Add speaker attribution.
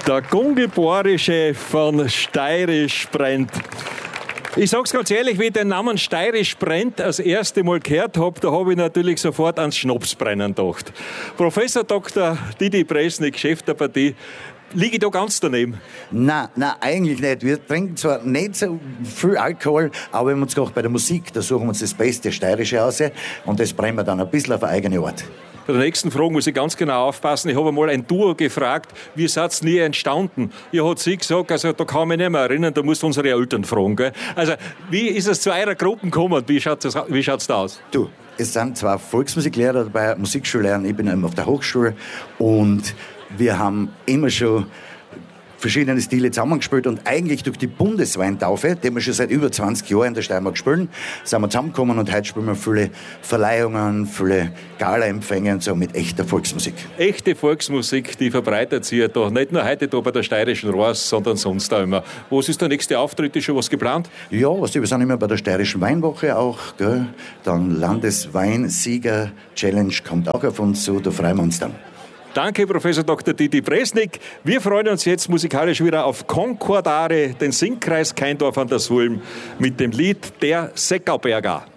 Speaker 1: Der Gungelbohrische von Steirisch brennt. Ich sag's ganz ehrlich, wie ich den Namen Steirisch brennt das erste Mal gehört habe, da habe ich natürlich sofort ans Schnapsbrennen gedacht. Professor Dr. Didi Bresnik, Chef der Partie, liege ich da ganz daneben?
Speaker 2: Nein, eigentlich nicht. Wir trinken zwar nicht so viel Alkohol, aber wir haben uns gedacht, bei der Musik, da suchen wir uns das beste Steirische aus und das brennen wir dann ein bisschen auf eine eigene Art.
Speaker 1: Bei der nächsten Frage muss ich ganz genau aufpassen. Ich habe einmal ein Duo gefragt, wie seid ihr nie entstanden? Ihr hat sie gesagt, also da kann ich mich nicht mehr erinnern, da musst du unsere Eltern fragen. Gell? Also, wie ist es zu eurer Gruppe gekommen? Wie schaut's da aus?
Speaker 2: Du, es sind zwei Volksmusiklehrer dabei, Musikschullehrer, ich bin eben auf der Hochschule und wir haben immer schon verschiedene Stile zusammengespielt und eigentlich durch die Bundesweintaufe, die wir schon seit über 20 Jahren in der Steiermark spielen, sind wir zusammengekommen und heute spielen wir viele Verleihungen, viele Gala-Empfänge und so mit echter Volksmusik.
Speaker 1: Echte Volksmusik, die verbreitet sich ja da. Nicht nur heute da bei der Steirischen Ross, sondern sonst auch immer. Was ist der nächste Auftritt? Ist schon was geplant?
Speaker 2: Ja, wir sind immer bei der Steirischen Weinwoche auch. Gell? Dann Landesweinsieger-Challenge kommt auch auf uns zu, da freuen wir uns dann.
Speaker 1: Danke, Professor Dr. Didi Bresnik. Wir freuen uns jetzt musikalisch wieder auf Konkordare, den Singkreis Keindorf an der Sulm mit dem Lied Der Seckauberger.